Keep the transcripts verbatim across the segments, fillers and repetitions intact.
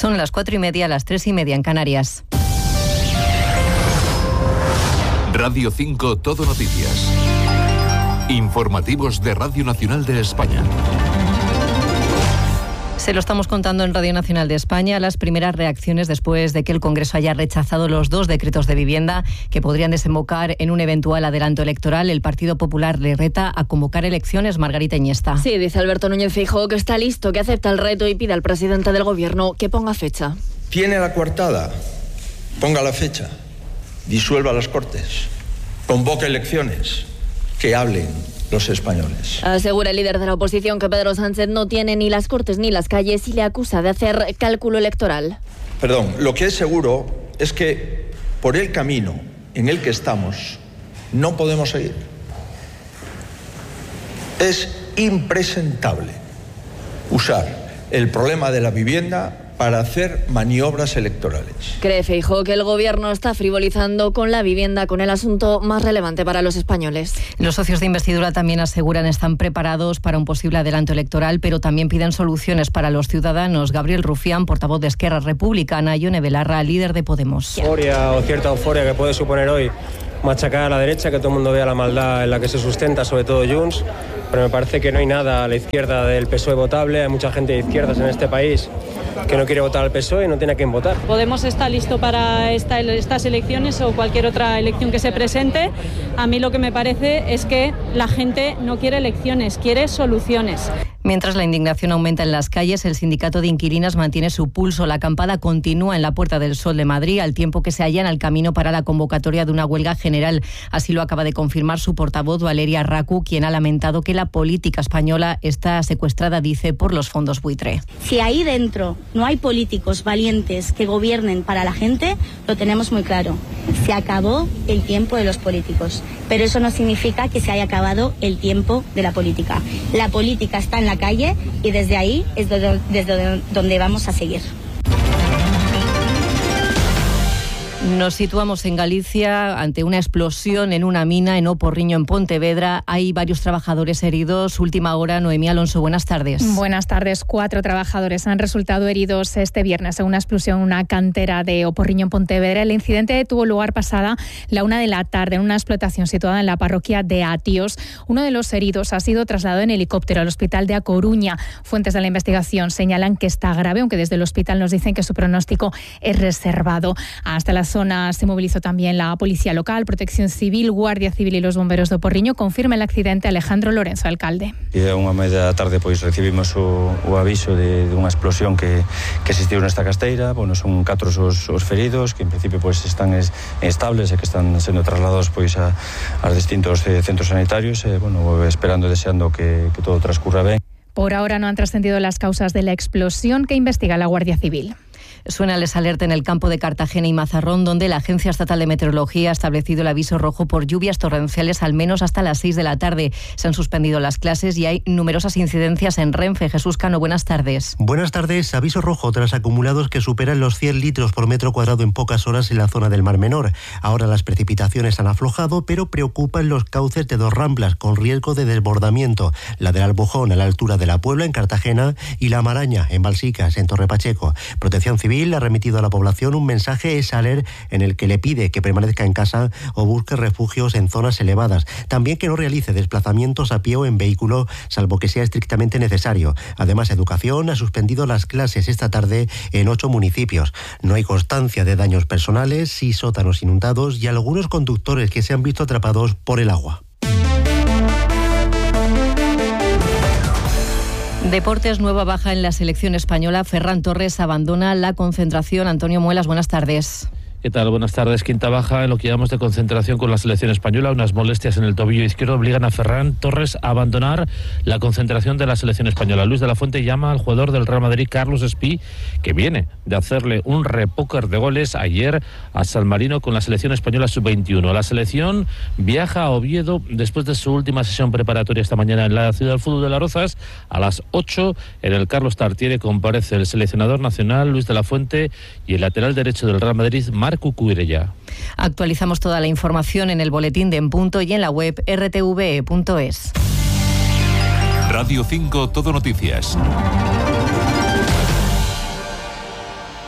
Son las cuatro y media, las tres y media en Canarias. Radio cinco Todo Noticias. Informativos de Radio Nacional de España. Se lo estamos contando en Radio Nacional de España, las primeras reacciones después de que el Congreso haya rechazado los dos decretos de vivienda que podrían desembocar en un eventual adelanto electoral. El Partido Popular le reta a convocar elecciones. Margarita Iniesta. Sí, dice Alberto Núñez Feijóo que está listo, que acepta el reto y pide al presidente del Gobierno que ponga fecha. Tiene la coartada, ponga la fecha, disuelva las Cortes, convoque elecciones, que hablen los españoles. Asegura el líder de la oposición que Pedro Sánchez no tiene ni las Cortes ni las calles y le acusa de hacer cálculo electoral. Perdón, lo que es seguro es que por el camino en el que estamos no podemos seguir. Es impresentable usar el problema de la vivienda para hacer maniobras electorales. Cree Feijóo que el Gobierno está frivolizando con la vivienda, con el asunto más relevante para los españoles. Los socios de investidura también aseguran están preparados para un posible adelanto electoral, pero también piden soluciones para los ciudadanos. Gabriel Rufián, portavoz de Esquerra Republicana, y Ione Belarra, líder de Podemos. Euforia o cierta euforia que puede suponer hoy machacar a la derecha, que todo el mundo vea la maldad en la que se sustenta, sobre todo Junts, pero me parece que no hay nada a la izquierda del P S O E votable. Hay mucha gente de izquierdas en este país que no quiere votar al P S O E y no tiene a quién votar. Podemos estar listo para esta, estas elecciones o cualquier otra elección que se presente. A mí lo que me parece es que la gente no quiere elecciones, quiere soluciones. Mientras la indignación aumenta en las calles, el sindicato de inquilinas mantiene su pulso. La acampada continúa en la Puerta del Sol de Madrid, al tiempo que se allana el camino para la convocatoria de una huelga general. Así lo acaba de confirmar su portavoz, Valeria Racu, quien ha lamentado que la política española está secuestrada, dice, por los fondos buitre. Si ahí dentro no hay políticos valientes que gobiernen para la gente, lo tenemos muy claro. Se acabó el tiempo de los políticos. Pero eso no significa que se haya acabado el tiempo de la política. La política está en la calle y desde ahí es desde donde vamos a seguir. Nos situamos en Galicia ante una explosión en una mina en Oporriño, en Pontevedra. Hay varios trabajadores heridos. Última hora, Noemí Alonso, buenas tardes. Buenas tardes. Cuatro trabajadores han resultado heridos este viernes en una explosión en una cantera de Oporriño, en Pontevedra. El incidente tuvo lugar pasada la una de la tarde en una explotación situada en la parroquia de Atios. Uno de los heridos ha sido trasladado en helicóptero al hospital de A Coruña. Fuentes de la investigación señalan que está grave, aunque desde el hospital nos dicen que su pronóstico es reservado. Hasta la zona se movilizó también la policía local, Protección Civil, Guardia Civil y los bomberos de Oporriño. Confirma el accidente Alejandro Lorenzo, alcalde. E a unha media da tarde pois recibimos o, o aviso de, de unha explosión que, que existiu nesta casteira. Bueno, son catro os, os feridos que en principio pois están es, estables e que están sendo trasladados pois a, a distintos eh, centros sanitarios. E, bueno, esperando e deseando que, que todo transcurra ben. Por ahora no han trascendido las causas de la explosión que investiga la Guardia Civil. Suena el alerta en el campo de Cartagena y Mazarrón, donde la Agencia Estatal de Meteorología ha establecido el aviso rojo por lluvias torrenciales al menos hasta las seis de la tarde. Se han suspendido las clases y hay numerosas incidencias en Renfe. Jesús Cano, buenas tardes. Buenas tardes. Aviso rojo tras acumulados que superan los cien litros por metro cuadrado en pocas horas en la zona del Mar Menor. Ahora las precipitaciones han aflojado, pero preocupan los cauces de dos ramblas con riesgo de desbordamiento. La del Albujón a la altura de la Puebla en Cartagena y la Maraña en Balsicas en Torre Pacheco. Protección Civil ha remitido a la población un mensaje SALER en el que le pide que permanezca en casa o busque refugios en zonas elevadas. También que no realice desplazamientos a pie o en vehículo, salvo que sea estrictamente necesario. Además, Educación ha suspendido las clases esta tarde en ocho municipios. No hay constancia de daños personales, sí sótanos inundados y algunos conductores que se han visto atrapados por el agua. Deportes, nueva baja en la selección española. Ferran Torres abandona la concentración. Antonio Muelas, buenas tardes. ¿Qué tal? Buenas tardes. Quinta baja en lo que llamamos de concentración con la selección española. Unas molestias en el tobillo izquierdo obligan a Ferran Torres a abandonar la concentración de la selección española. Luis de la Fuente llama al jugador del Real Madrid, Carlos Espí, que viene de hacerle un repóquer de goles ayer a San Marino con la selección española sub veintiuno. La selección viaja a Oviedo después de su última sesión preparatoria esta mañana en la Ciudad del Fútbol de Las Rozas. A las ocho en el Carlos Tartiere comparece el seleccionador nacional Luis de la Fuente y el lateral derecho del Real Madrid, Marc Cucurella. Actualizamos toda la información en el boletín de En Punto y en la web r t v e punto es. Radio cinco Todo Noticias.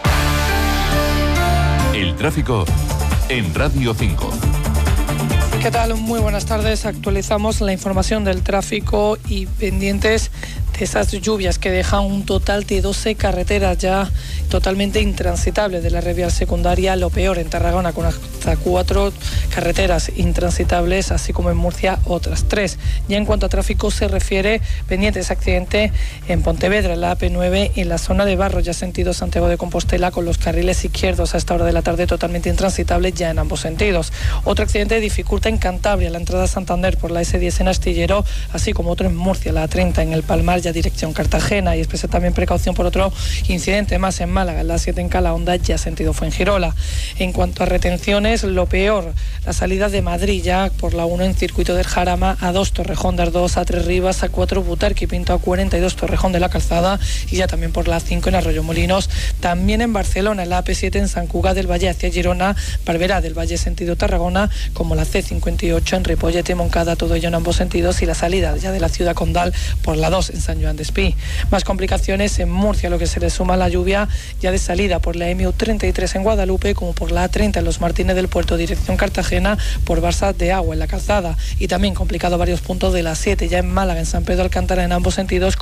tráfico en Radio cinco. ¿Qué tal? Muy buenas tardes. Actualizamos la información del tráfico y pendientes de esas lluvias que dejan un total de doce carreteras ya totalmente intransitables de la red vial secundaria. Lo peor en Tarragona, con hasta cuatro carreteras intransitables, así como en Murcia otras tres. Ya en cuanto a tráfico se refiere, pendientes accidente en Pontevedra, en la A P nueve, en la zona de Barros, ya sentido Santiago de Compostela, con los carriles izquierdos a esta hora de la tarde totalmente intransitables ya en ambos sentidos. Otro accidente dificulta en Cantabria la entrada a Santander por la ese diez en Astillero, así como otro en Murcia, la A treinta en el Palmar, ya dirección Cartagena, y expresa también precaución por otro incidente más en Málaga, en la siete en Calahonda, ya sentido Fuengirola. En cuanto a retenciones, lo peor, la salida de Madrid ya por la uno en circuito del Jarama, a dos Torrejón de Ardoz, a tres Rivas, a cuatro Butarque, Pinto, a cuarenta y dos Torrejón de la Calzada, y ya también por la cinco en Arroyomolinos. También en Barcelona, en la A P siete en Sant Cugat del Valle hacia Girona, Barberá del Valle sentido Tarragona, como la C cincuenta y ocho en Ripollet y Moncada, todo ello en ambos sentidos, y la salida ya de la ciudad condal por la dos en San Joan d'Espí. Más complicaciones en Murcia, lo que se le suma la lluvia ya de salida por la M U treinta y tres en Guadalupe, como por la A treinta en Los Martínez del Puerto, dirección Cartagena, por Barça de Agua en la Calzada, y también complicado varios puntos de la siete ya en Málaga, en San Pedro Alcántara, en ambos sentidos,